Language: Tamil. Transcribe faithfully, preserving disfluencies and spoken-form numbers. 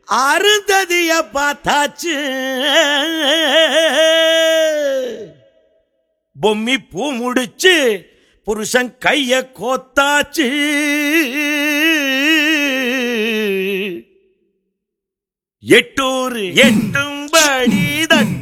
அருந்ததிய பார்த்தாச்சு, பொம்மி பூ முடிச்சு புருஷன் கைய கோத்தாச்சு. எட்டூர் எட்டும்படி